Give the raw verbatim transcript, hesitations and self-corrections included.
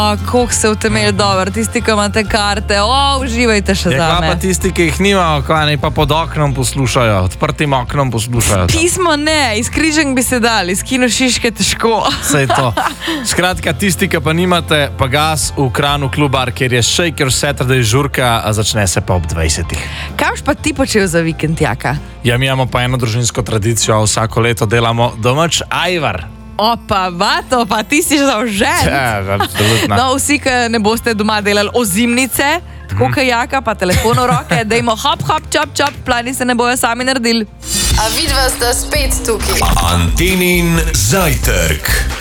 Koliko se utemelj dobro, tisti, ki imate karte, o, uživajte še Ja, za kva me. pa tisti, ki jih nimajo, kva ne pa pod oknom poslušajo, odprtim oknom poslušajo. to. Pismo ne, iz Križank bi se dali, iz Kino Šiške težko. Saj to. Skratka, tisti, ki pa nimate, pa gas v Kranu Klubar, kjer je Shaker Saturday žurka, a začne se pa ob dvajsetih. Kaj boš pa ti počel za vikend, Jaka? Ja, mi imamo pa eno družinsko tradicijo, vsako leto delamo domač ajvar. Opa, vato, pa ti si že zavžen. Ja, absolutno. No, vsi, ki ne boste doma delali ozimnice, tako kot Jaka, pa telefon v roke, dajmo hop, hop, čop, čop, plani se ne bojo sami naredili. A vidva sta spet tukaj. Antenin zajtrk.